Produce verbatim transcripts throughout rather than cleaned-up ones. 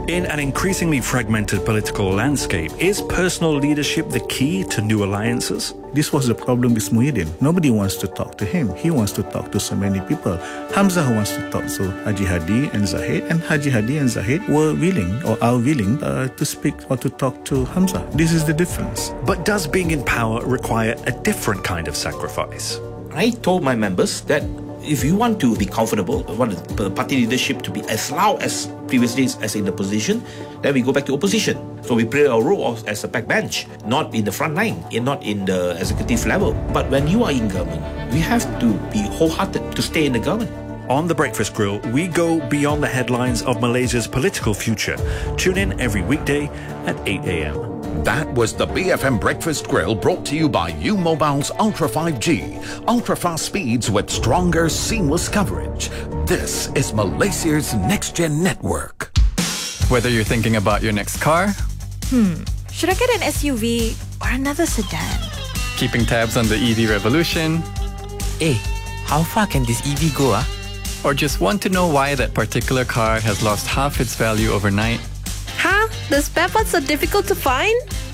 In an increasingly fragmented political landscape, is personal leadership the key to new alliances? This was the problem with Muhyiddin. Nobody wants to talk to him. He wants to talk to so many people. Hamza wants to talk to Haji Hadi and Zahid, and Haji Hadi and Zahid were willing or are willing uh, to speak or to talk to Hamza. This is the difference. But does being in power require a different kind of sacrifice? I told my members that if you want to be comfortable, want the party leadership to be as loud as previous days as in the position, then we go back to opposition. So we play our role as a backbench, not in the front line, and not in the executive level. But when you are in government, we have to be wholehearted to stay in the government. On The Breakfast Grill, we go beyond the headlines of Malaysia's political future. Tune in every weekday at eight a.m. That was the B F M Breakfast Grill, brought to you by U Mobile's Ultra five G. Ultra-fast speeds with stronger, seamless coverage. This is Malaysia's next-gen network. Whether you're thinking about your next car, Hmm, should I get an S U V or another sedan? keeping tabs on the E V revolution, Hey, how far can this E V go, ah? or just want to know why that particular car has lost half its value overnight, Huh? The spare parts are difficult to find?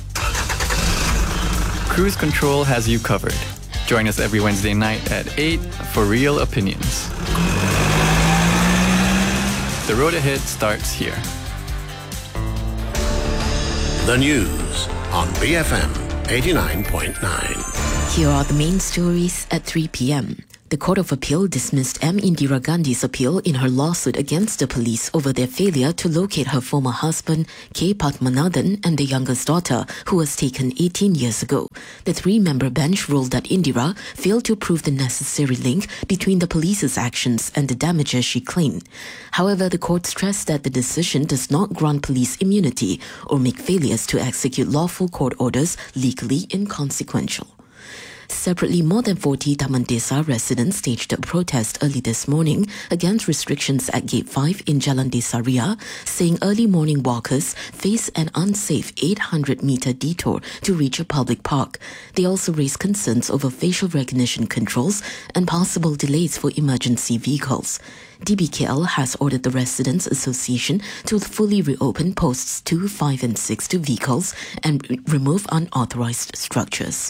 Cruise Control has you covered. Join us every Wednesday night at eight for Real Opinions. The road ahead starts here. The news on B F M eighty-nine point nine. Here are the main stories at three p.m. The Court of Appeal dismissed M. Indira Gandhi's appeal in her lawsuit against the police over their failure to locate her former husband, K. Padmanathan, and the youngest daughter, who was taken eighteen years ago. The three-member bench ruled that Indira failed to prove the necessary link between the police's actions and the damages she claimed. However, the court stressed that the decision does not grant police immunity or make failures to execute lawful court orders legally inconsequential. Separately, more than forty Taman Desa residents staged a protest early this morning against restrictions at Gate five in Jalan Desa Ria, saying early morning walkers face an unsafe eight hundred metre detour to reach a public park. They also raised concerns over facial recognition controls and possible delays for emergency vehicles. D B K L has ordered the Residents Association to fully reopen posts two, five and six to vehicles and re- remove unauthorised structures.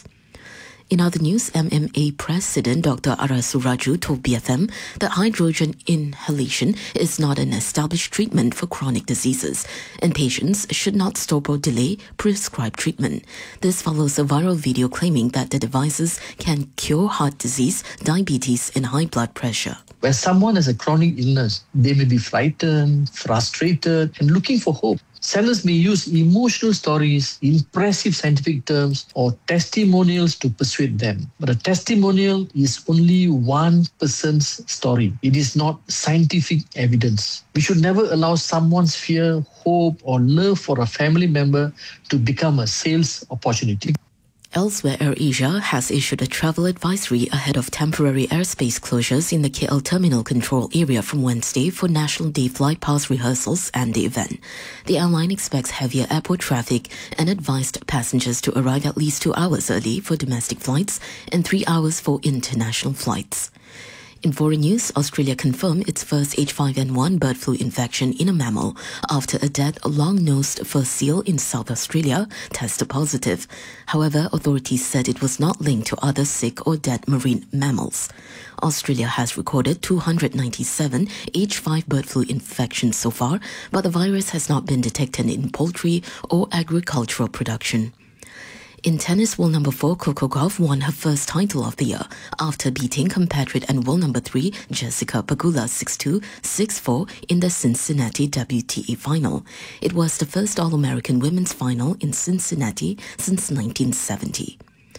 In other news, M M A President Doctor Arasu Raju told B F M that hydrogen inhalation is not an established treatment for chronic diseases, and patients should not stop or delay prescribed treatment. This follows a viral video claiming that the devices can cure heart disease, diabetes, and high blood pressure. When someone has a chronic illness, they may be frightened, frustrated, and looking for hope. Sellers may use emotional stories, impressive scientific terms, or testimonials to persuade them. But a testimonial is only one person's story. It is not scientific evidence. We should never allow someone's fear, hope, or love for a family member to become a sales opportunity. Elsewhere, AirAsia has issued a travel advisory ahead of temporary airspace closures in the K L terminal control area from Wednesday for National Day flight pass rehearsals and the event. The airline expects heavier airport traffic and advised passengers to arrive at least two hours early for domestic flights and three hours for international flights. In foreign news, Australia confirmed its first H five N one bird flu infection in a mammal after a dead long-nosed fur seal in South Australia tested positive. However, authorities said it was not linked to other sick or dead marine mammals. Australia has recorded two hundred ninety-seven H five bird flu infections so far, but the virus has not been detected in poultry or agricultural production. In tennis, world number four Coco Gauff won her first title of the year after beating compatriot and world number three Jessica Pegula six two, six four in the Cincinnati W T A final. It was the first All-American women's final in Cincinnati since nineteen seventy.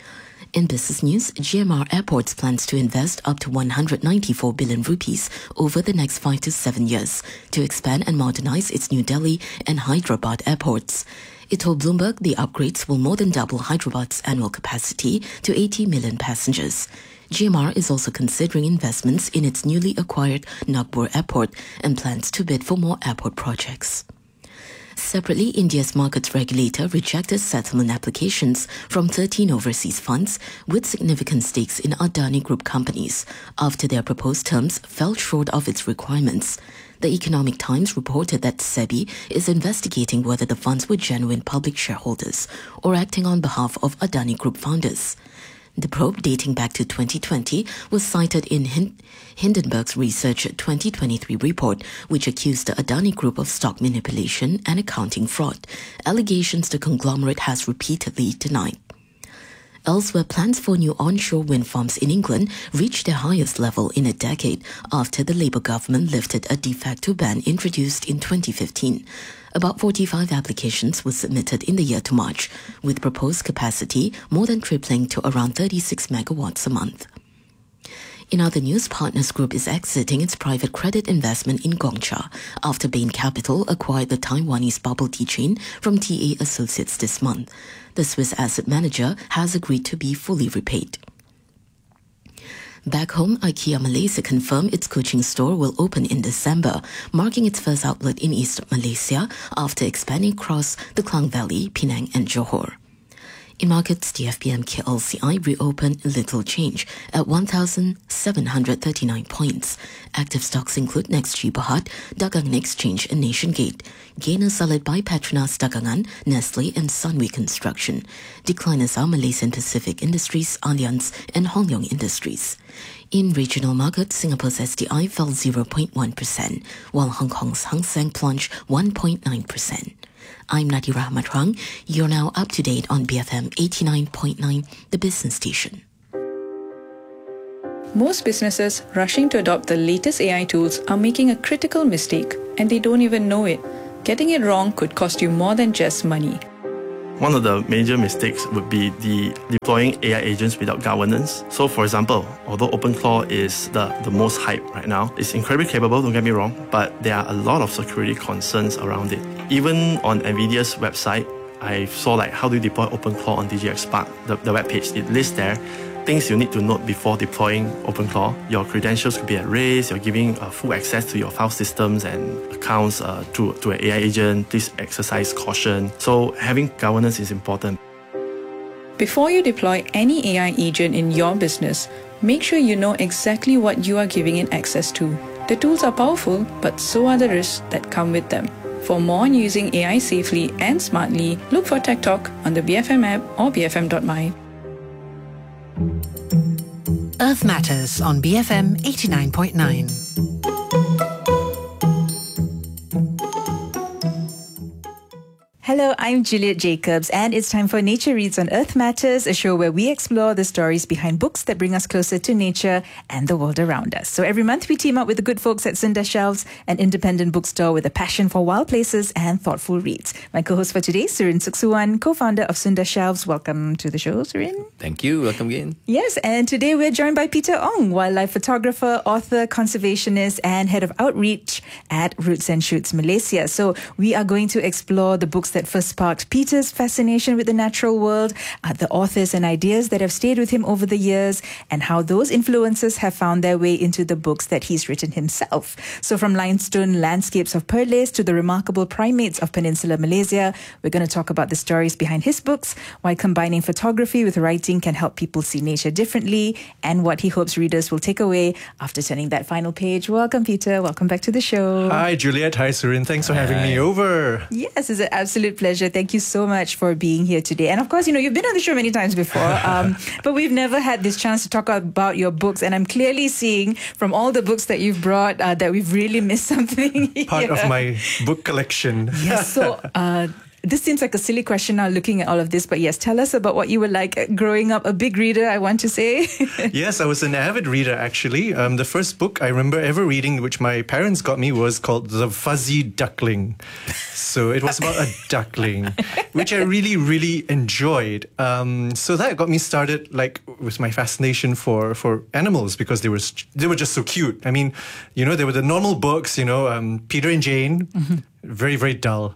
In business news, G M R Airports plans to invest up to one hundred ninety-four billion rupees over the next five to seven years to expand and modernize its New Delhi and Hyderabad airports. It told Bloomberg the upgrades will more than double Hyderabad's annual capacity to eighty million passengers. G M R is also considering investments in its newly acquired Nagpur airport and plans to bid for more airport projects. Separately, India's markets regulator rejected settlement applications from thirteen overseas funds with significant stakes in Adani Group companies after their proposed terms fell short of its requirements. The Economic Times reported that SEBI is investigating whether the funds were genuine public shareholders or acting on behalf of Adani Group founders. The probe, dating back to twenty twenty, was cited in Hin- Hindenburg's Research twenty twenty-three report, which accused the Adani Group of stock manipulation and accounting fraud, allegations the conglomerate has repeatedly denied. Elsewhere, plans for new onshore wind farms in England reached their highest level in a decade after the Labour government lifted a de facto ban introduced in twenty fifteen. About forty-five applications were submitted in the year to March, with proposed capacity more than tripling to around thirty-six megawatts a month. In other news, Partners Group is exiting its private credit investment in Gongcha after Bain Capital acquired the Taiwanese bubble tea chain from T A Associates this month. The Swiss asset manager has agreed to be fully repaid. Back home, IKEA Malaysia confirmed its Kuching store will open in December, marking its first outlet in East Malaysia after expanding across the Klang Valley, Penang and Johor. In markets, the F B M K L C I reopened little change at one thousand seven hundred thirty-nine points. Active stocks include Nextg Berhad, Dagangan Exchange and Nationgate. Gainers are led by Petronas Dagangan, Nestle and Sunway Construction. Decliners are Malaysian Pacific Industries, Allianz and Hong Leong Industries. In regional markets, Singapore's S T I fell zero point one percent, while Hong Kong's Hang Seng plunged one point nine percent. I'm Nadira Ahmad Hang. You're now up to date on B F M eighty-nine point nine, the business station. Most businesses rushing to adopt the latest A I tools are making a critical mistake, and they don't even know it. Getting it wrong could cost you more than just money. One of the major mistakes would be the deploying A I agents without governance. So for example, although OpenClaw is the, the most hype right now, it's incredibly capable, don't get me wrong, but there are a lot of security concerns around it. Even on NVIDIA's website, I saw like how do you deploy OpenClaw on D J X Spark, the, the web page. It lists there things you need to note before deploying OpenClaw. Your credentials could be at risk, you're giving uh, full access to your file systems and accounts uh, to, to an A I agent. Please exercise caution. So having governance is important. Before you deploy any A I agent in your business, make sure you know exactly what you are giving it access to. The tools are powerful, but so are the risks that come with them. For more on using A I safely and smartly, look for Tech Talk on the B F M app or b f m dot my. Earth Matters on B F M eighty-nine point nine. Hello, I'm Juliet Jacobs, and it's time for Nature Reads on Earth Matters, a show where we explore the stories behind books that bring us closer to nature and the world around us. So every month we team up with the good folks at Sunda Shelves, an independent bookstore with a passion for wild places and thoughtful reads. My co-host for today, Surin Suksuwan, co-founder of Sunda Shelves. Welcome to the show, Surin. Thank you. Welcome again. Yes, and today we're joined by Peter Ong, wildlife photographer, author, conservationist, and head of outreach at Roots and Shoots Malaysia. So we are going to explore the books that first sparked Peter's fascination with the natural world, uh, the authors and ideas that have stayed with him over the years, and how those influences have found their way into the books that he's written himself. So from limestone landscapes of Perlis to the remarkable primates of Peninsular Malaysia, we're going to talk about the stories behind his books, why combining photography with writing can help people see nature differently, and what he hopes readers will take away after turning that final page. Welcome, Peter. Welcome back to the show. Hi, Juliet. Hi, Surin. Thanks for having me over. Yes, it's an absolute pleasure. Thank you so much for being here today. And of course, you know, you've been on the show many times before, um, but we've never had this chance to talk about your books. And I'm clearly seeing from all the books that you've brought uh, that we've really missed something here. Part of my book collection. Yes, so... Uh, This seems like a silly question now looking at all of this, but yes, tell us about what you were like growing up. A big reader, I want to say. Yes, I was an avid reader, actually. Um, the first book I remember ever reading, which my parents got me, was called The Fuzzy Duckling. So it was about a duckling, which I really, really enjoyed. Um, so that got me started, like, with my fascination for, for animals, because they were they were just so cute. I mean, you know, there were the normal books, you know, um, Peter and Jane. Mm-hmm. Very, very dull.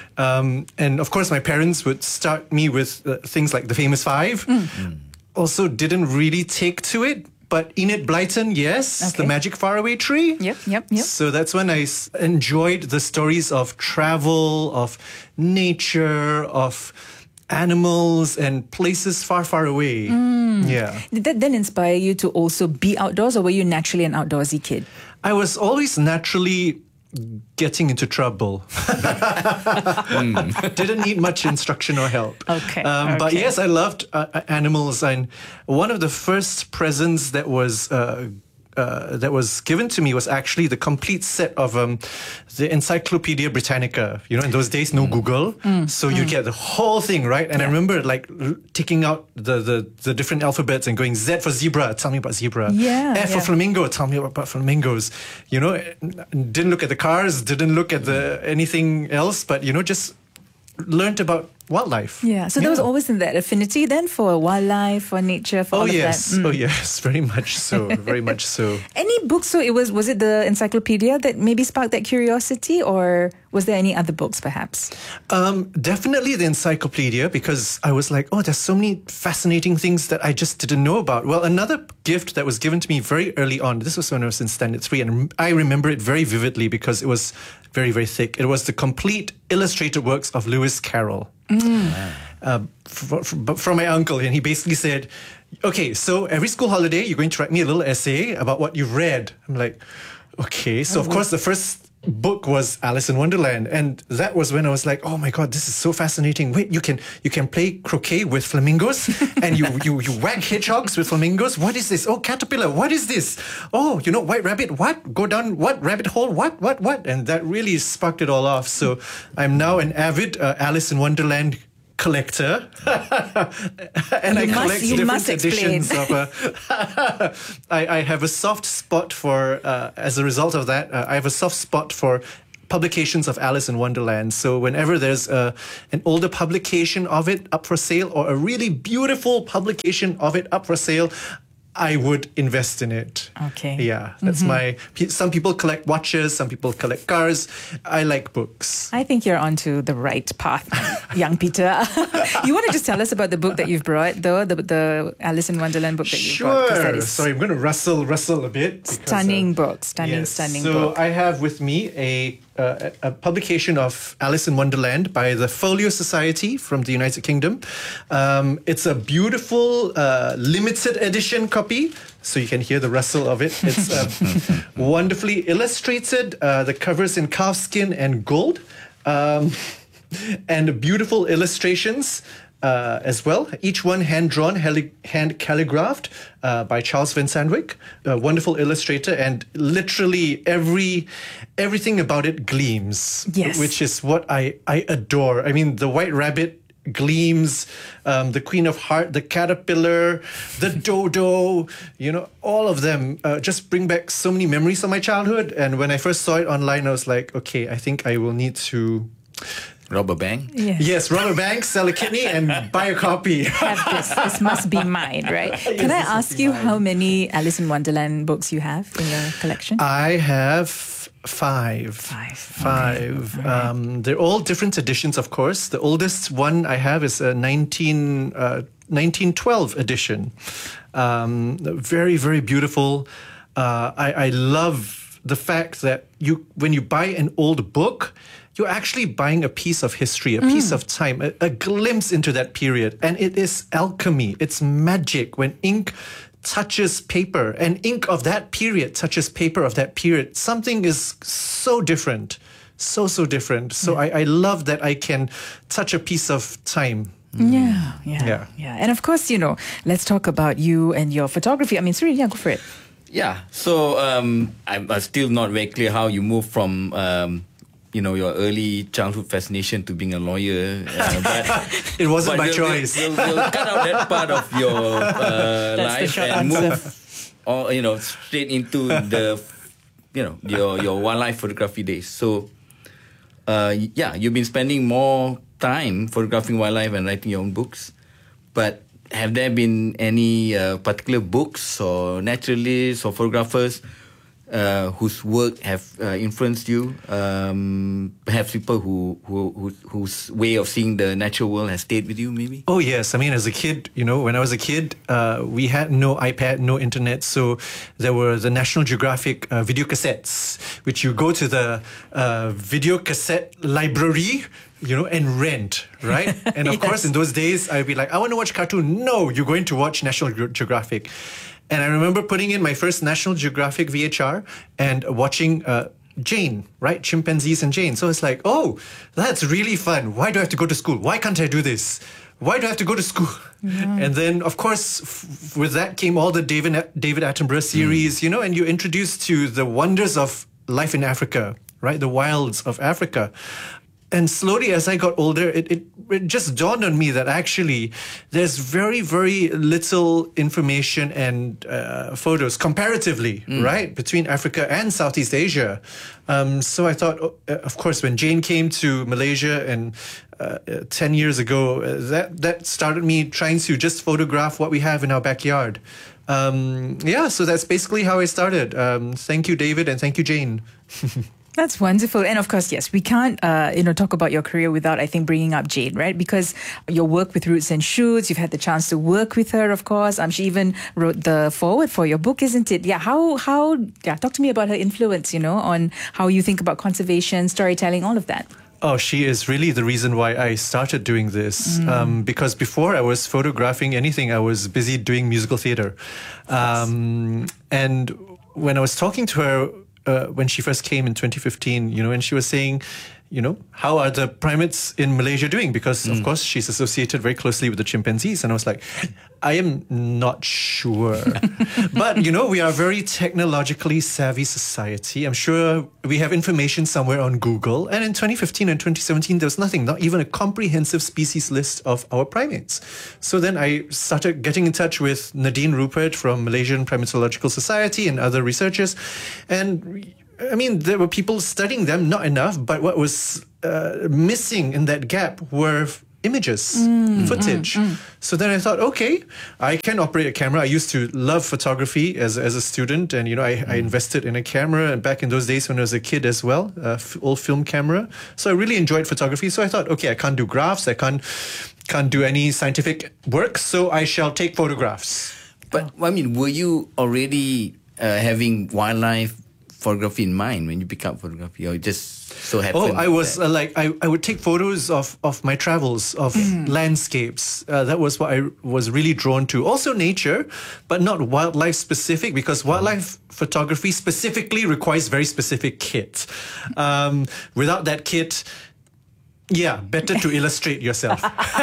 Um, and of course, my parents would start me with uh, things like The Famous Five. Mm. Mm. Also didn't really take to it. But Enid Blyton, yes. Okay. The Magic Faraway Tree. Yep, yep, yep. So that's when I s- enjoyed the stories of travel, of nature, of animals and places far, far away. Mm. Yeah. Did that then inspire you to also be outdoors, or were you naturally an outdoorsy kid? I was always naturally getting into trouble. mm. Didn't need much instruction or help. Okay. Um, okay. But yes, I loved uh, animals, and one of the first presents that was uh, uh, that was given to me was actually the complete set of um, the Encyclopedia Britannica. You know, in those days, no mm. Google, mm. so you mm. get the whole thing, right? And yeah. I remember like taking out the, the the different alphabets and going Z for zebra, tell me about zebra. Yeah. F yeah. for flamingo, tell me about flamingos. You know, didn't look at the cars, didn't look at the anything else, but you know, just learned about wildlife. Yeah, so yeah. there was always that affinity then for wildlife, for nature, for oh all of yes. that. Mm. Oh yes, very much so, very much so. Any books, so it was, was it the encyclopedia that maybe sparked that curiosity, or was there any other books perhaps? Um, definitely the encyclopedia, because I was like, oh, there's so many fascinating things that I just didn't know about. Well, another gift that was given to me very early on, this was when I was in standard three, and I remember it very vividly because it was very, very thick. It was the complete illustrated works of Lewis Carroll. Mm. Uh, f- f- from my uncle, and he basically said, okay, so every school holiday you're going to write me a little essay about what you've read. I'm like, okay. So of course the first book was Alice in Wonderland, and that was when I was like, oh my god, this is so fascinating. Wait, you can you can play croquet with flamingos and you, you you whack hedgehogs with flamingos. What is this? Oh, caterpillar, what is this? Oh, you know, white rabbit, what? Go down what? Rabbit hole, what? What? What? And that really sparked it all off. So I'm now an avid uh, Alice in Wonderland collector, and you I must, collect you different must editions of. Uh, I, I have a soft spot for. Uh, as a result of that, uh, I have a soft spot for publications of Alice in Wonderland. So whenever there's a, an older publication of it up for sale, or a really beautiful publication of it up for sale, I would invest in it. Okay. Yeah, that's mm-hmm. my... Some people collect watches, some people collect cars. I like books. I think you're onto the right path, young Peter. You want to just tell us about the book that you've brought, though? The, the Alice in Wonderland book that you've sure. brought? Sure. That is Sorry, I'm going to rustle, rustle a bit. Because, stunning uh, book. Stunning, yes. stunning so book. So I have with me a... Uh, a publication of Alice in Wonderland by the Folio Society from the United Kingdom. Um, it's a beautiful uh, limited edition copy, so you can hear the rustle of it. It's uh, wonderfully illustrated. Uh, the cover's in calfskin and gold, um, and beautiful illustrations. Uh, as well, each one hand-drawn, heli- hand calligraphed uh, by Charles Van Sandwyk, a wonderful illustrator, and literally every everything about it gleams, yes. which is what I, I adore. I mean, the White Rabbit gleams, um, the Queen of Heart, the caterpillar, the dodo, you know, all of them uh, just bring back so many memories of my childhood. And when I first saw it online, I was like, okay, I think I will need to... Rob a bank? Yeah. Yes, rob a bank, sell a kidney, and buy a copy. Have this. This must be mine, right? Yes, Can I this must ask be you mine. how many Alice in Wonderland books you have in your collection? I have five. Five. Five. Okay. All right. Um, they're all different editions, of course. The oldest one I have is a nineteen, uh, nineteen twelve edition. Um, very, very beautiful. Uh, I, I love the fact that you, when you buy an old book, you're actually buying a piece of history, a mm. piece of time, a, a glimpse into that period. And it is alchemy. It's magic when ink touches paper, and ink of that period touches paper of that period. Something is so different, so, so different. So yeah. I, I love that I can touch a piece of time. Yeah, yeah, Yeah. yeah. And of course, you know, let's talk about you and your photography. I mean, Sri, yeah, go for it. Yeah, so um, I'm, I'm still not very clear how you move from... Um, you know, your early childhood fascination to being a lawyer. Uh, but, it wasn't but by we'll, choice. We'll, we'll, we'll cut out that part of your uh, life and answer. move, or, you know, straight into the, you know, your your wildlife photography days. So, uh, yeah, you've been spending more time photographing wildlife and writing your own books. But have there been any uh, particular books or naturalists or photographers Uh, whose work have uh, influenced you? Um, perhaps people who, who, who whose way of seeing the natural world has stayed with you, maybe? Oh, yes. I mean, as a kid, you know, when I was a kid, uh, we had no iPad, no internet. So there were the National Geographic uh, video cassettes, which you go to the uh, video cassette library, you know, and rent, right? And of Yes. course, in those days, I'd be like, I want to watch cartoon. No, you're going to watch National Ge- Geographic. And I remember putting in my first National Geographic V H R and watching uh, Jane, right? Chimpanzees and Jane. So it's like, oh, that's really fun. Why do I have to go to school? Why can't I do this? Why do I have to go to school? Yeah. And then, of course, f- with that came all the David David Attenborough series, mm. you know, and you're introduced to the wonders of life in Africa, right? The wilds of Africa. And slowly, as I got older, it, it, it just dawned on me that actually there's very, very little information and uh, photos comparatively, mm. right, between Africa and Southeast Asia. Um, so I thought, oh, uh, of course, when Jane came to Malaysia and uh, uh, ten years ago, uh, that, that started me trying to just photograph what we have in our backyard. Um, yeah, so that's basically how I started. Um, thank you, David, and thank you, Jane. That's wonderful. And of course, yes, we can't, uh, you know, talk about your career without, I think, bringing up Jane, right? Because your work with Roots and Shoots, you've had the chance to work with her, of course. Um, she even wrote the foreword for your book, isn't it? Yeah. How, how, yeah, talk to me about her influence, you know, on how you think about conservation, storytelling, all of that. Oh, she is really the reason why I started doing this. Mm. Um, because before I was photographing anything, I was busy doing musical theatre. Um, and when I was talking to her, Uh, when she first came in twenty fifteen, you know, and she was saying, you know, how are the primates in Malaysia doing? Because, mm. of course, she's associated very closely with the chimpanzees. And I was like, I am not sure. But, you know, we are a very technologically savvy society. I'm sure we have information somewhere on Google. And in twenty fifteen and twenty seventeen, there was nothing, not even a comprehensive species list of our primates. So then I started getting in touch with Nadine Rupert from Malaysian Primatological Society and other researchers. And I mean, there were people studying them, not enough, but what was uh, missing in that gap were f- images, Mm, footage. mm, mm. So then I thought, okay, I can operate a camera. I used to love photography as as a student, and you know, I, I invested in a camera, and back in those days when I was a kid as well, uh, f- old film camera. So I really enjoyed photography. So I thought, okay, I can't do graphs, I can't can't do any scientific work, so I shall take photographs. But I mean, were you already uh, having wildlife photography in mind when you pick up photography, or just so happened? Oh, I was uh, like, I, I would take photos of, of my travels, of Mm. landscapes. Uh, that was what I was really drawn to. Also nature, but not wildlife specific, because wildlife photography specifically requires very specific kit. Um, without that kit, yeah, better to illustrate yourself.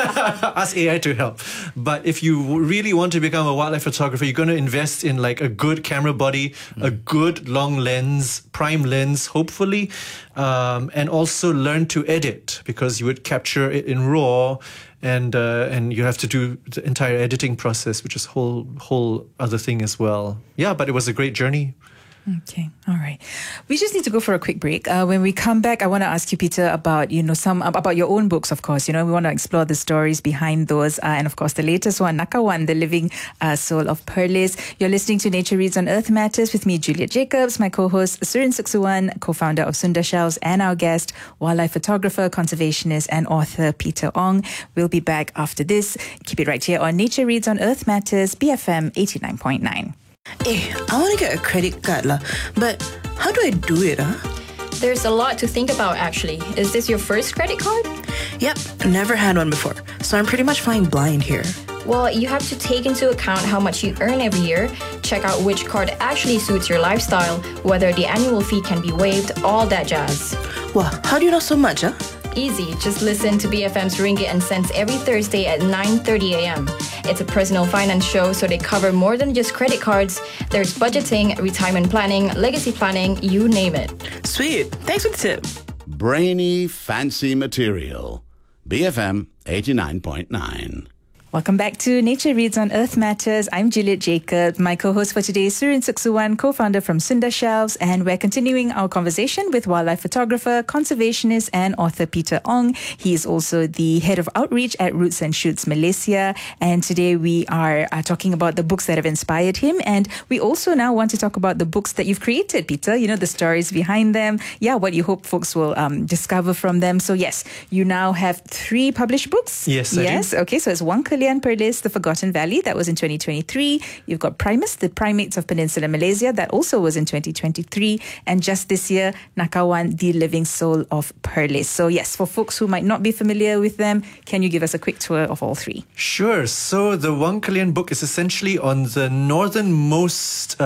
Ask A I to help. But if you really want to become a wildlife photographer, you're going to invest in like a good camera body, mm. a good long lens, prime lens, hopefully, um, and also learn to edit, because you would capture it in RAW, and uh, and you have to do the entire editing process, which is whole whole other thing as well. Yeah, but it was a great journey. Okay, all right. We just need to go for a quick break. Uh, when we come back, I want to ask you, Peter, about you know some about your own books. Of course, you know we want to explore the stories behind those, uh, and of course the latest one, Nakawan, the living uh, soul of Perlis. You're listening to Nature Reads on Earth Matters with me, Juliet Jacobs, my co-host Surin Suksuwan, co-founder of Sundar Shelves, and our guest, wildlife photographer, conservationist, and author Peter Ong. We'll be back after this. Keep it right here on Nature Reads on Earth Matters, B F M eighty-nine point nine. Eh, I want to get a credit card lah, but how do I do it ah? There's a lot to think about actually. Is this your first credit card? Yep, never had one before, so I'm pretty much flying blind here. Well, you have to take into account how much you earn every year, check out which card actually suits your lifestyle, whether the annual fee can be waived, all that jazz. Wow, how do you know so much ah? Easy, just listen to B F M's Ringgit and Cents every Thursday at nine thirty a.m. It's a personal finance show, so they cover more than just credit cards. There's budgeting, retirement planning, legacy planning, you name it. Sweet, thanks for the tip. Brainy, fancy material. B F M eighty-nine point nine. Welcome back to Nature Reads on Earth Matters. I'm Juliet Jacob. My co-host for today is Surin Suksuwan, co-founder from Sundar Shelves, and we're continuing our conversation with wildlife photographer, conservationist, and author Peter Ong. He is also the head of outreach at Roots and Shoots Malaysia, and today we are uh, talking about the books that have inspired him, and we also now want to talk about the books that you've created, Peter. You know, the stories behind them. Yeah, what you hope folks will um, discover from them. So yes, you now have three published books. Yes, I yes. do. Okay, so it's One Kalian Perlis, The Forgotten Valley, that was in twenty twenty-three. You've got Primus, The Primates of Peninsular Malaysia, that also was in twenty twenty-three. And just this year, Nakawan, The Living Soul of Perlis. So yes, for folks who might not be familiar with them, can you give us a quick tour of all three? Sure. So the Wang Kalian book is essentially on the northernmost uh,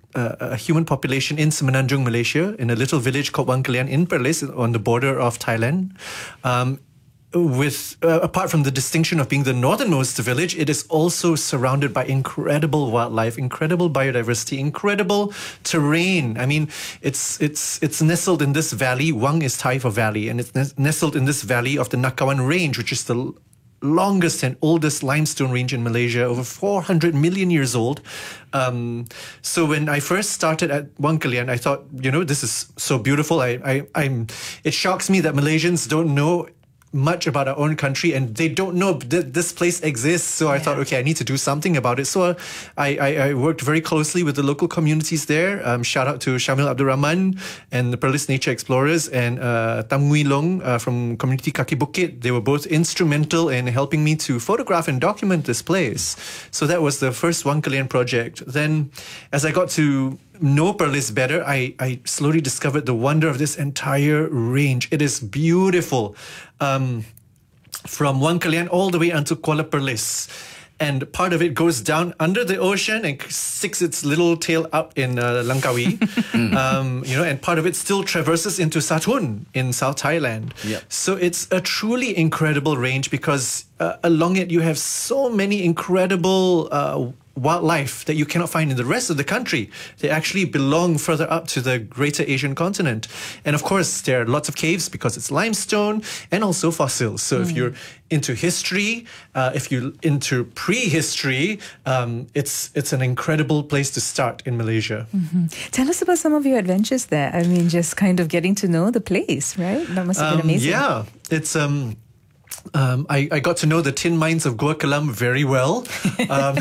uh, a human population in Semenanjung, Malaysia, in a little village called Wang Kelian in Perlis on the border of Thailand. Um, with uh, apart from the distinction of being the northernmost village, it is also surrounded by incredible wildlife, incredible biodiversity, incredible terrain. I mean, it's it's it's nestled in this valley. Wang is Thai for valley, and it's nestled in this valley of the Nakawan Range, which is the longest and oldest limestone range in Malaysia, over four hundred million years old. Um, so when I first started at Wang Kelian, I thought, you know, this is so beautiful. I, I, I'm. It shocks me that Malaysians don't know much about our own country, and they don't know th- this place exists. So I yeah. thought, okay, I need to do something about it. So I, I, I worked very closely with the local communities there. Um, shout out to Shamil Abdul Rahman and the Perlis Nature Explorers, and uh, Tam Ngui Long uh, from Community Kaki Bukit. They were both instrumental in helping me to photograph and document this place. So that was the first Wang Kelian project. Then as I got to know Perlis better, I, I slowly discovered the wonder of this entire range. It is beautiful. Um, from Wang Kelian all the way until Kuala Perlis. And part of it goes down under the ocean and sticks its little tail up in uh, Langkawi. um, you know, and part of it still traverses into Satun in South Thailand. Yep. So it's a truly incredible range because uh, along it you have so many incredible uh, wildlife that you cannot find in the rest of the country. They actually belong further up to the greater Asian continent. And of course, there are lots of caves because it's limestone and also fossils. So mm. if you're into history, uh, if you're into prehistory, um, it's it's an incredible place to start in Malaysia. Mm-hmm. Tell us about some of your adventures there. I mean, just kind of getting to know the place, right? That must have been Um, amazing. yeah, it's... Um, Um, I, I got to know the tin mines of Gua Kelam very well. Um,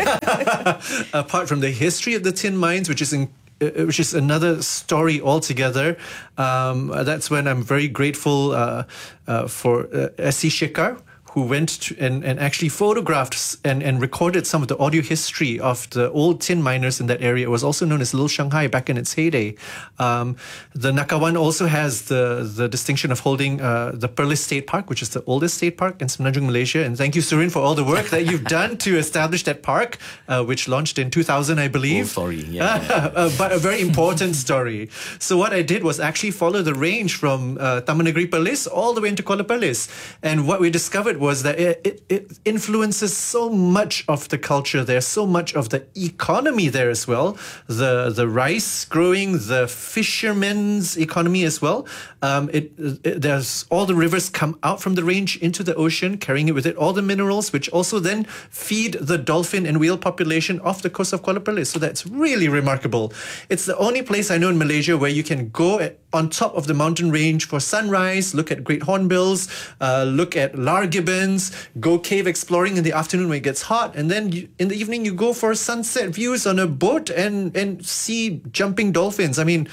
apart from the history of the tin mines, which is in, uh, which is another story altogether. Um, that's when I'm very grateful uh, uh, for uh, S C Shekhar, who went to, and, and actually photographed and, and recorded some of the audio history of the old tin miners in that area. It was also known as Little Shanghai back in its heyday. Um, the Nakawan also has the, the distinction of holding uh, the Perlis State Park, which is the oldest state park in Semenanjung, Malaysia. And thank you, Surin, for all the work that you've done to establish that park, uh, which launched in two thousand, I believe. Oh, sorry. Yeah, yeah. uh, but a very important story. So what I did was actually follow the range from uh, Taman Negeri Perlis all the way into Kuala Perlis. And what we discovered was that it, it, it influences so much of the culture there, so much of the economy there as well. The the rice growing, the fishermen's economy as well. Um, it, it there's all the rivers come out from the range into the ocean, carrying it with it all the minerals, which also then feed the dolphin and whale population off the coast of Kuala Perlis. So that's really remarkable. It's the only place I know in Malaysia where you can go at, on top of the mountain range for sunrise, look at great hornbills, uh, look at lar gibbons, go cave exploring in the afternoon when it gets hot, and then you, in the evening you go for sunset views on a boat and, and see jumping dolphins. I mean,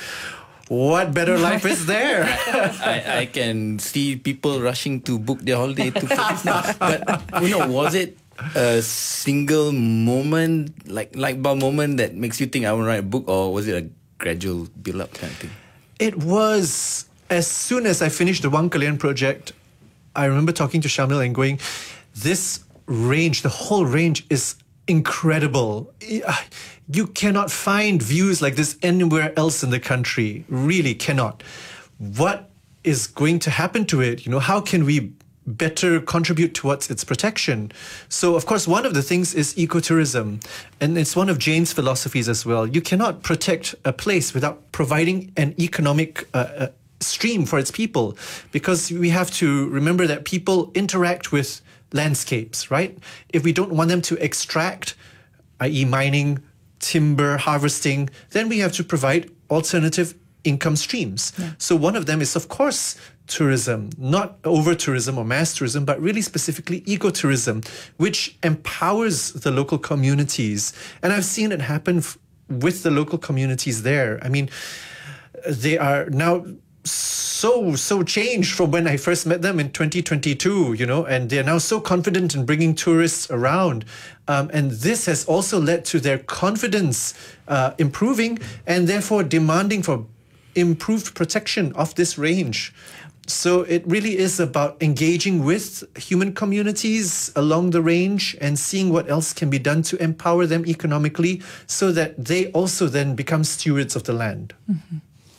what better life is there? I, I can see people rushing to book their holiday to Perlis now. But, you know, was it a single moment, like light bulb moment that makes you think I want to write a book, or was it a gradual build-up kind of thing? It was, as soon as I finished the Wang Kelian project, I remember talking to Shamil and going, this range, the whole range is incredible. You cannot find views like this anywhere else in the country. Really cannot. What is going to happen to it? You know, how can we better contribute towards its protection? So, of course, one of the things is ecotourism. And it's one of Jane's philosophies as well. You cannot protect a place without providing an economic uh, uh, stream for its people, because we have to remember that people interact with landscapes, right? If we don't want them to extract, that is mining, timber, harvesting, then we have to provide alternative income streams. Yeah. So one of them is, of course, tourism, not over-tourism or mass tourism, but really specifically ecotourism, which empowers the local communities. And I've seen it happen f- with the local communities there. I mean, they are now so, so changed from when I first met them in twenty twenty-two, you know, and they're now so confident in bringing tourists around. Um, and this has also led to their confidence uh, improving, and therefore demanding for improved protection of this range. So it really is about engaging with human communities along the range and seeing what else can be done to empower them economically so that they also then become stewards of the land. Mm-hmm.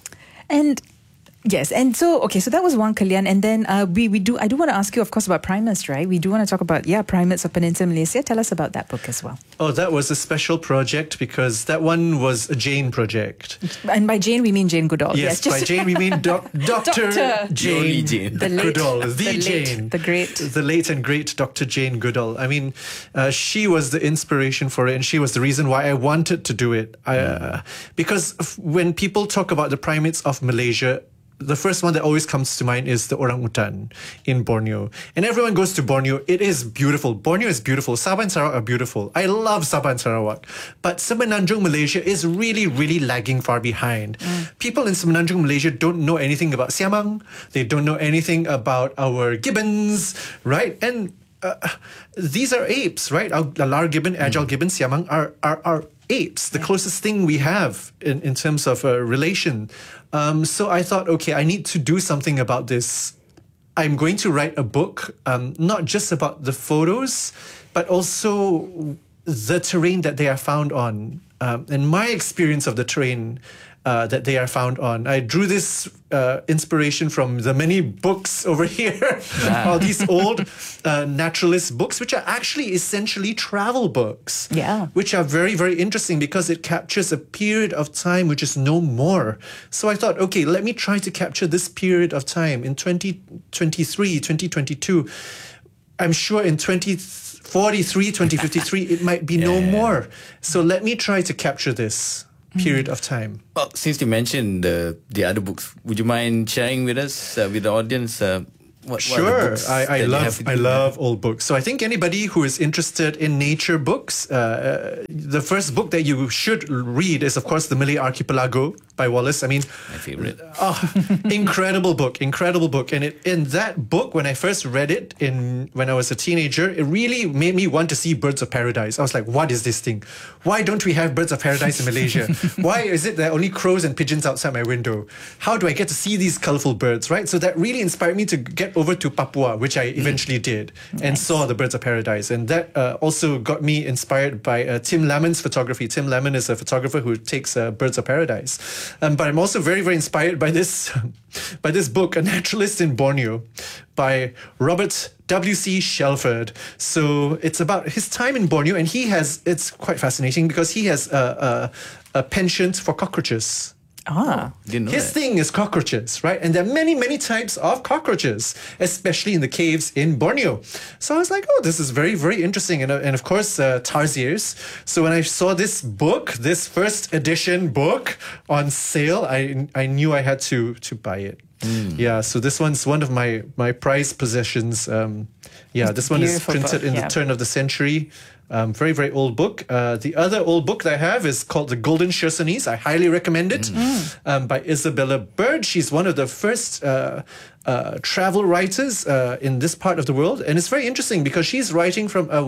And yes, and so, okay, so that was one, Kalyan, and then uh, we, we do, I do want to ask you, of course, about Primates, right? We do want to talk about, yeah, Primates of Peninsula Malaysia. Tell us about that book as well. Oh, that was a special project because that one was a Jane project. And by Jane, we mean Jane Goodall. Yes, yes just by Jane, we mean doc- Doctor Jane, Jane. The late, Goodall, the, the Jane. Late, the great. The late and great Doctor Jane Goodall. I mean, uh, she was the inspiration for it and she was the reason why I wanted to do it. I, uh, because f- when people talk about the primates of Malaysia, the first one that always comes to mind is the orangutan in Borneo. And everyone goes to Borneo. It is beautiful. Borneo is beautiful. Sabah and Sarawak are beautiful. I love Sabah and Sarawak. But Semenanjung, Malaysia is really, really lagging far behind. Mm. People in Semenanjung, Malaysia don't know anything about siamang. They don't know anything about our gibbons, right? And uh, these are apes, right? Our Lalar gibbon, agile gibbon, siamang are, are, are apes, the closest thing we have in, in terms of a relation. Um, so I thought, okay, I need to do something about this. I'm going to write a book, um, not just about the photos, but also the terrain that they are found on, um, and my experience of the terrain uh, that they are found on. I drew this uh, inspiration from the many books over here, yeah. all these old uh, naturalist books, which are actually essentially travel books, yeah, which are very, very interesting because it captures a period of time which is no more. So I thought, okay, let me try to capture this period of time in twenty twenty-three, twenty twenty-two. I'm sure in twenty forty-three, twenty fifty-three, it might be yeah. no more. So let me try to capture this period of time. Well, since you mentioned the the other books, would you mind sharing with us, uh, with the audience, uh, what, sure. what are the books I, I that love you have I love old books. So I think anybody who is interested in nature books, uh, the first book that you should read is, of course, The Malay Archipelago by Wallace. I mean, my favorite. Oh, incredible book, incredible book. And it, in that book, when I first read it in when I was a teenager, it really made me want to see birds of paradise. I was like, what is this thing? Why don't we have birds of paradise in Malaysia? Why is it that only crows and pigeons outside my window? How do I get to see these colorful birds, right? So that really inspired me to get over to Papua, which I eventually mm. did, nice. and saw the birds of paradise. And that uh, also got me inspired by uh, Tim Lemon's photography. Tim Lemon is a photographer who takes uh, birds of paradise. Um, but I'm also very, very inspired by this, by this book, A Naturalist in Borneo, by Robert W C Shelford. So it's about his time in Borneo, and he has, it's quite fascinating because he has a, a, a penchant for cockroaches. Ah, didn't know His that. thing is cockroaches, right? And there are many, many types of cockroaches, especially in the caves in Borneo. So I was like, oh, this is very, very interesting. And, uh, and of course, uh, tarsiers. So when I saw this book, this first edition book on sale, I I knew I had to to buy it. Mm. Yeah, so this one's one of my, my prized possessions. Um, yeah, this one is printed book, in yeah. the turn of the century. Um, very, very old book. Uh, the other old book that I have is called The Golden Chersonese. I highly recommend it. Mm. Um, by Isabella Bird. She's one of the first uh, uh, travel writers uh, in this part of the world. And it's very interesting because she's writing from a,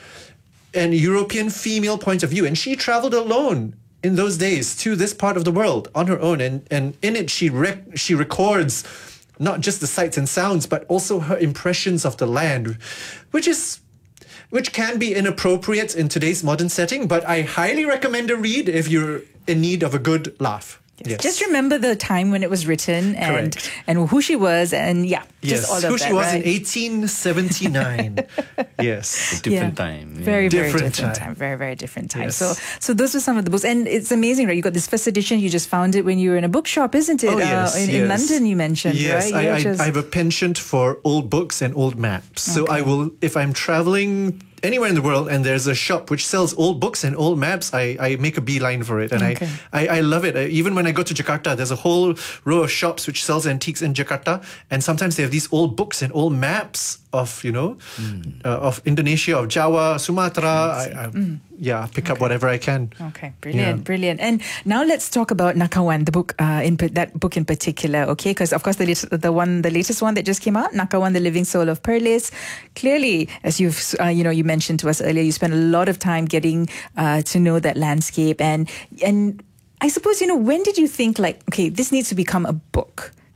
an European female point of view. And she traveled alone in those days to this part of the world on her own. And, and in it, she rec- she records not just the sights and sounds, but also her impressions of the land, which is... which can be inappropriate in today's modern setting, but I highly recommend a read if you're in need of a good laugh. Yes. Just remember the time when it was written and Correct. and who she was, and yeah, yes, just all of who that, she was right? in eighteen seventy-nine. Yes, a different Yeah. time. Yeah. Very, very Different different, time. time. Very, very different time. Yes. So, so those were some of the books, and it's amazing, right? You got this first edition. You just found it when you were in a bookshop, isn't it? Oh, yes, uh, in, yes. in London, you mentioned, yes, right? You I, I, just- I have a penchant for old books and old maps. So Okay. I will, if I'm traveling anywhere in the world and there's a shop which sells old books and old maps, I, I make a beeline for it. And Okay. I, I, I love it. I, even when I go to Jakarta, there's a whole row of shops which sells antiques in Jakarta. And sometimes they have these old books and old maps of, you know, mm. uh, of Indonesia, of Java, Sumatra. I, I, Mm. Yeah, pick up whatever I can. Okay, brilliant, Yeah. brilliant. And now let's talk about Nakawan, the book, uh, in pa- that book in particular. Okay, because of course the latest, the one, the latest one that just came out, Nakawan, the Living Soul of Perlis. Clearly, as you've, uh, you know, you mentioned to us earlier, you spent a lot of time getting uh, to know that landscape, and and I suppose, you know, when did you think like, okay, this needs to become a book?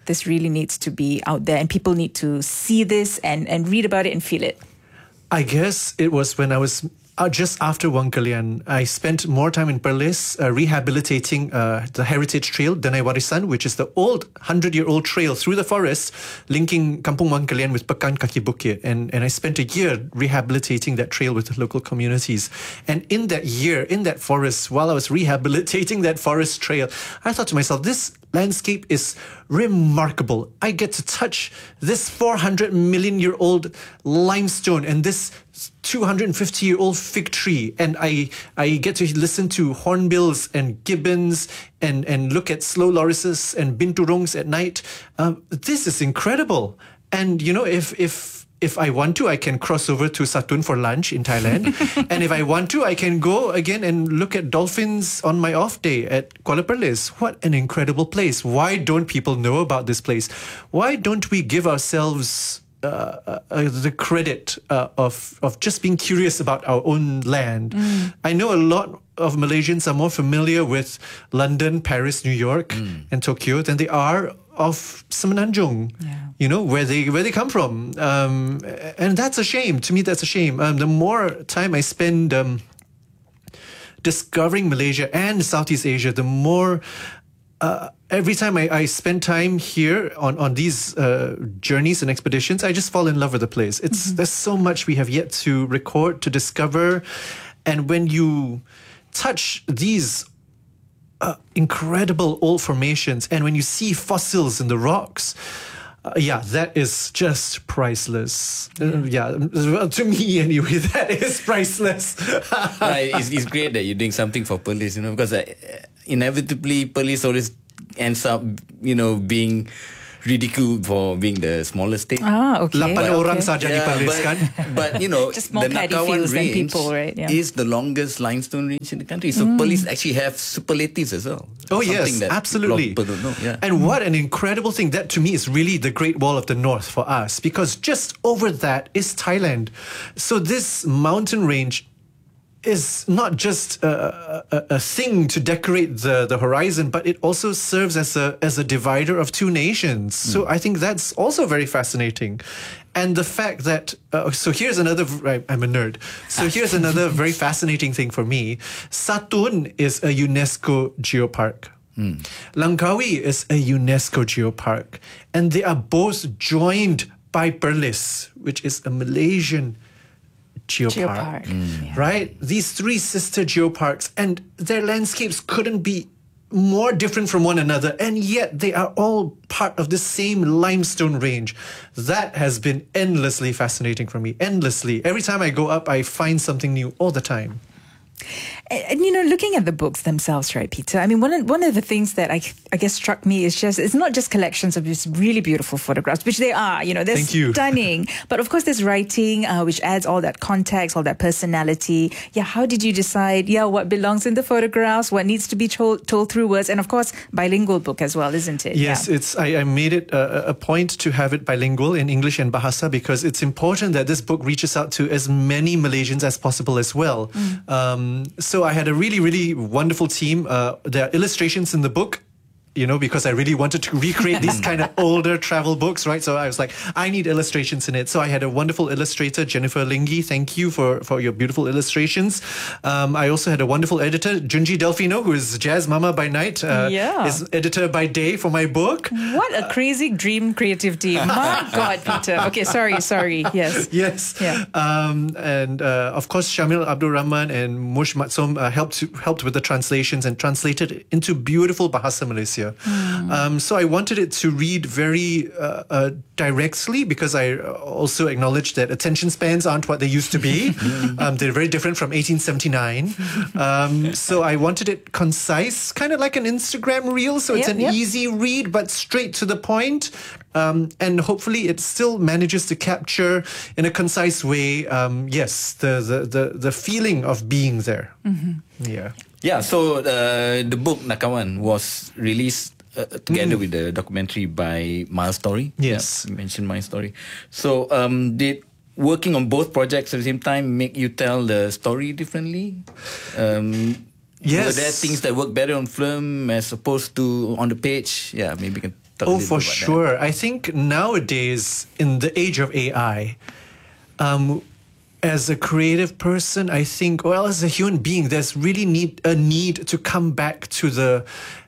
this really needs to be out there and people need to see this and, and read about it and feel it? I guess it was when I was uh, just after Wang Kalian. I spent more time in Perlis uh, rehabilitating uh, the heritage trail, Danai Warisan, which is the old hundred-year-old trail through the forest linking Kampung Wang Kalian with Pekan Kaki Bukit. And, and I spent a year rehabilitating that trail with the local communities. And in that year, in that forest, while I was rehabilitating that forest trail, I thought to myself, this landscape is remarkable. I get to touch this four hundred million year old limestone and this two hundred fifty year old fig tree, and I I get to listen to hornbills and gibbons and and look at slow lorises and binturongs at night. Um, this is incredible. And you know, if if If I want to, I can cross over to Satun for lunch in Thailand. And if I want to, I can go again and look at dolphins on my off day at Kuala Perlis. What an incredible place. Why don't people know about this place? Why don't we give ourselves uh, uh, the credit uh, of, of just being curious about our own land? Mm. I know a lot of Malaysians are more familiar with London, Paris, New York, mm. and Tokyo than they are of Semenanjung, yeah. you know, where they where they come from, um, and that's a shame. To me, that's a shame. Um, the more time I spend um, discovering Malaysia and Southeast Asia, the more uh, every time I, I spend time here on on these uh, journeys and expeditions, I just fall in love with the place. It's mm-hmm. There's so much we have yet to record, to discover, and when you touch these Uh, incredible old formations, and when you see fossils in the rocks, uh, yeah, that is just priceless. Yeah, uh, yeah to me anyway, that is priceless. Right, it's, it's great that you're doing something for police, you know, because uh, inevitably police always ends up, you know, being ridiculed for being the smallest state. Ah, okay. Lapan okay. orang saja yeah, dipariskan. But, but you know, just more the Nakawan range people, right? Yeah. is the longest limestone range in the country. So mm. police actually have superlatives as well. Oh yes, absolutely. People don't know. Yeah. And what an incredible thing. That to me is really the Great Wall of the North for us, because just over that is Thailand. So this mountain range is not just a, a, a thing to decorate the, the horizon, but it also serves as a as a divider of two nations. Mm. So I think that's also very fascinating. And the fact that, uh, so here's another, I'm a nerd. So here's another very fascinating thing for me. Satun is a UNESCO geopark. Mm. Langkawi is a UNESCO geopark. And they are both joined by Perlis, which is a Malaysian geopark, geopark. Mm, yeah. Right? These three sister geoparks, and their landscapes couldn't be more different from one another, and yet they are all part of the same limestone range. That has been endlessly fascinating for me. Endlessly. Every time I go up, I find something new all the time. And, and you know, looking at the books themselves, right, Peter? I mean, one of, one of the things that I, I guess struck me is just, it's not just collections of these really beautiful photographs, which they are, you know, they're Thank you. stunning. But of course, there's writing, uh, which adds all that context, all that personality. Yeah, how did you decide, yeah, what belongs in the photographs, what needs to be told, told through words? And of course, bilingual book as well, isn't it? Yes, yeah. it's. I, I made it a, a point to have it bilingual in English and Bahasa, because it's important that this book reaches out to as many Malaysians as possible as well. Mm. Um, so I had a really, really wonderful team. Uh, there are illustrations in the book, you know, because I really wanted to recreate these kind of older travel books, right? So I was like, I need illustrations in it. So I had a wonderful illustrator, Jennifer Lingi. Thank you for, for your beautiful illustrations. Um, I also had a wonderful editor, Junji Delfino, who is Jazz Mama by night. Uh, yeah. Is editor by day for my book. What a crazy dream creative team. My God, Peter. Okay, sorry, sorry. Yes. Yes. Yeah. Um, and uh, of course, Shamil Abdul Rahman and Mush Matsom uh, helped, to, helped with the translations and translated it into beautiful Bahasa Malaysia. Mm. Um, so I wanted it to read very uh, uh, directly, because I also acknowledge that attention spans aren't what they used to be. um, they're very different from eighteen seventy-nine. Um, so I wanted it concise, kind of like an Instagram reel. So it's yep, an yep. easy read, but straight to the point. Um, and hopefully it still manages to capture in a concise way, um, yes, the, the, the, the feeling of being there. Mm-hmm. Yeah. Yeah, so uh, the book Nakawan was released uh, together Mm. with the documentary by Miles Story. Yes. Yeah, you mentioned Miles Story. So um, did working on both projects at the same time make you tell the story differently? Um, Yes. Were there things that work better on film as opposed to on the page? Yeah, maybe you can Talk a Oh, little for bit about sure. I think nowadays, in the age of A I, um, as a creative person, I think, well, as a human being, there's really need a need to come back to the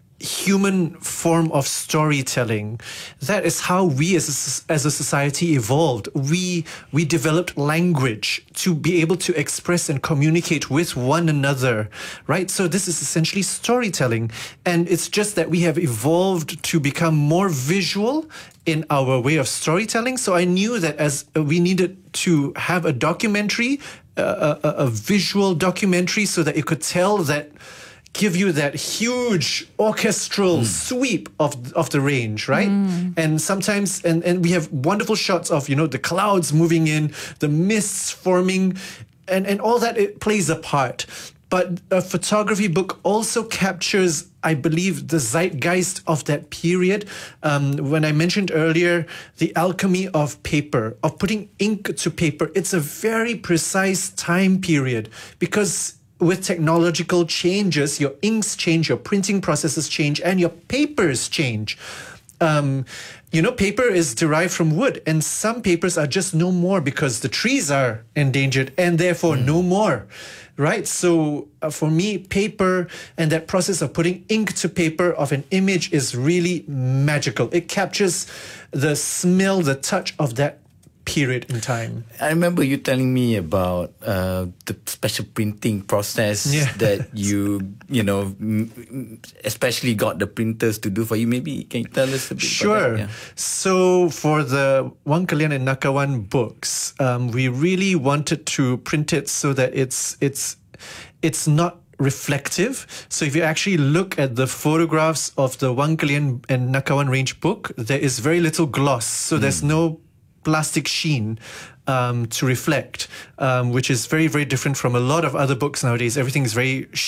human form of storytelling. That is how we as a, as a society evolved. We we developed language to be able to express and communicate with one another, right? So this is essentially storytelling. And it's just that we have evolved to become more visual in our way of storytelling. So I knew that as we needed to have a documentary, uh, a, a visual documentary, so that it could tell that give you that huge orchestral mm. sweep of of the range, right? Mm. And sometimes, and, and we have wonderful shots of, you know, the clouds moving in, the mists forming, and, and all that, it plays a part. But a photography book also captures, I believe, the zeitgeist of that period. Um, when I mentioned earlier, the alchemy of paper, of putting ink to paper, it's a very precise time period, because with technological changes, your inks change, your printing processes change, and your papers change. Um, you know, paper is derived from wood, and some papers are just no more because the trees are endangered and therefore mm. no more, right? So uh, for me, paper and that process of putting ink to paper of an image is really magical. It captures the smell, the touch of that period in time. I remember you telling me about uh, the special printing process yeah. that you, you know, especially got the printers to do for you. Maybe can you tell us a bit sure. about that? Yeah. So for the Wang Kelian and Nakawan books, um, we really wanted to print it so that it's it's it's not reflective. So if you actually look at the photographs of the Wang Kelian and Nakawan range book, there is very little gloss. So mm. there's no plastic sheen um, to reflect, um, which is very, very different from a lot of other books nowadays. Everything is very